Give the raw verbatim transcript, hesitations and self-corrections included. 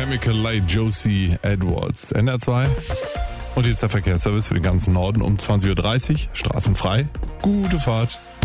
Chemical Light, Josie Edwards. N R zwei. Und hier ist der Verkehrsservice für den ganzen Norden um zwanzig Uhr dreißig. Straßen frei. Gute Fahrt.